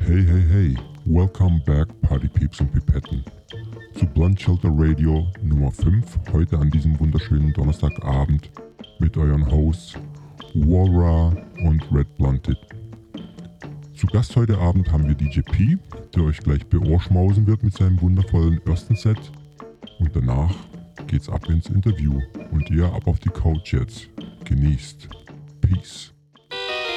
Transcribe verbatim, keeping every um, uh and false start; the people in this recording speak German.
Hey, hey, hey, welcome back Party Peeps und Pipetten zu Blunt Shelter Radio Nummer fünf, heute an diesem wunderschönen Donnerstagabend mit euren Hosts Walra und Red Blunted. Zu Gast heute Abend haben wir D J P, der euch gleich beohrschmausen wird mit seinem wundervollen ersten Set, und danach geht's ab ins Interview und ihr ab auf die Couch jetzt. Genießt. Peace.